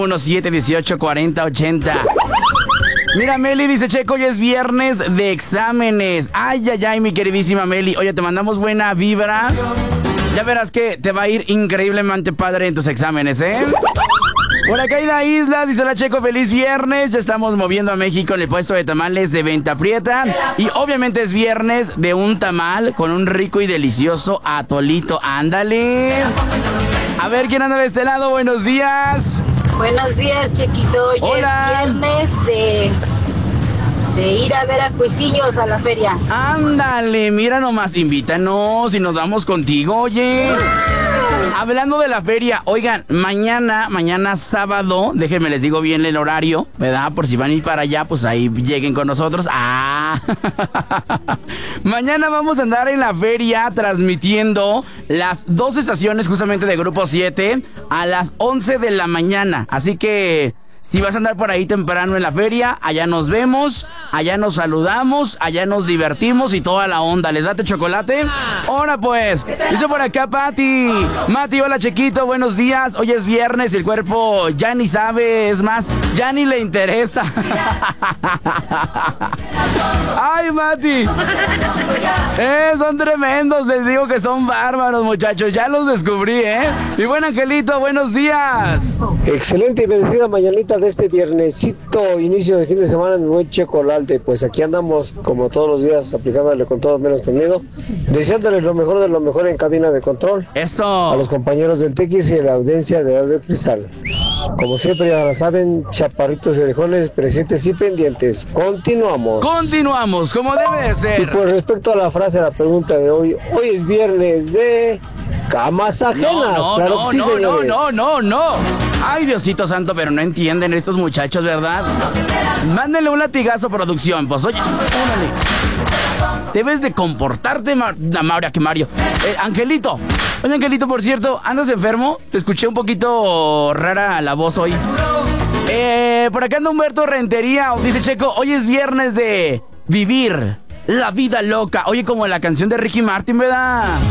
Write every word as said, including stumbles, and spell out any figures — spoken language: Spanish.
uno siete uno ocho cuatro cero ocho cero. Mira, Meli dice, Checo, hoy es viernes de exámenes. Ay, ay, ay, mi queridísima Meli. Oye, te mandamos buena vibra. Ya verás que te va a ir increíblemente padre en tus exámenes, ¿eh? Por acá hay la isla, dice la Checo, feliz viernes. Ya estamos moviendo a México en el puesto de tamales de Venta Prieta. Y obviamente es viernes de un tamal con un rico y delicioso atolito. ¡Ándale! A ver, ¿quién anda de este lado? Buenos días. Buenos días, Chequito. Hoy Hola. es viernes de, de ir a ver a Cuisillos a la feria. Ándale, mira nomás, invítanos y nos vamos contigo, oye. Hablando de la feria, oigan, mañana, mañana sábado, déjenme les digo bien el horario, ¿verdad? Por si van a ir para allá, pues ahí lleguen con nosotros. ¡Ah! Mañana vamos a andar en la feria transmitiendo las dos estaciones justamente de Grupo siete a las once de la mañana. Así que si vas a andar por ahí temprano en la feria, allá nos vemos, allá nos saludamos, allá nos divertimos y toda la onda. ¿Les date chocolate? Ahora pues, dice por acá Pati. Mati, hola Chequito, buenos días. Hoy es viernes y el cuerpo ya ni sabe, es más, ya ni le interesa. Ay, Mati. Eh, son tremendos, les digo que son bárbaros, muchachos. Ya los descubrí, ¿eh? Y buen Angelito, buenos días. Excelente y bendecida mañanita de este viernesito, inicio de fin de semana en buen Checolate. Pues aquí andamos como todos los días aplicándole con todo menos conmigo, deseándoles lo mejor de lo mejor en cabina de control. Eso. A los compañeros del Tequis y a la audiencia de Audio Cristal. Como siempre ya lo saben, chaparritos y orejones presentes y pendientes. Continuamos. Continuamos, como debe de ser. Y pues respecto a la frase de la pregunta de hoy, hoy es viernes de camas ajenas. No, no, claro no, que sí, no, no, señores. no, no, no. Ay, Diosito santo, pero no entienden estos muchachos, ¿verdad? Mándenle un latigazo, producción. Pues oye, órale. Debes de comportarte, Mar... No, Mario, que Mario. Eh, Angelito. Oye, Angelito, por cierto, ¿andas enfermo? Te escuché un poquito rara la voz hoy. Eh, por acá anda Humberto Rentería. Dice Checo, hoy es viernes de vivir la vida loca. Oye, como la canción de Ricky Martin, ¿verdad?